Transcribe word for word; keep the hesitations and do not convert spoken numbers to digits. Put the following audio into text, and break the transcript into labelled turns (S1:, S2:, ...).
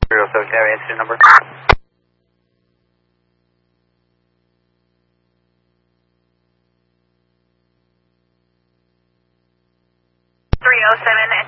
S1: zero seven, can I have incident number?
S2: three oh seven